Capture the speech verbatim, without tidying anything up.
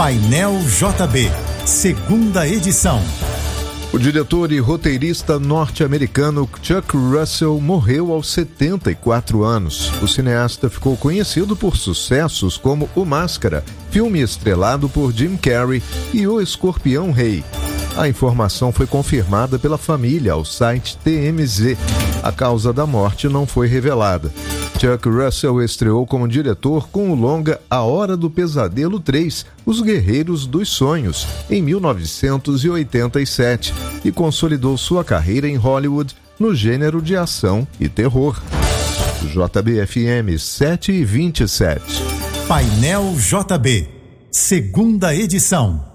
Painel J B, segunda edição. O diretor e roteirista norte-americano Chuck Russell morreu aos setenta e quatro anos. O cineasta ficou conhecido por sucessos como O Máscara, filme estrelado por Jim Carrey, e O Escorpião Rei. A informação foi confirmada pela família ao site T M Z. A causa da morte não foi revelada. Chuck Russell estreou como diretor com o longa A Hora do Pesadelo três, Os Guerreiros dos Sonhos, em mil novecentos e oitenta e sete, e consolidou sua carreira em Hollywood no gênero de ação e terror. J B F M sete e vinte e sete. Painel J B, segunda edição.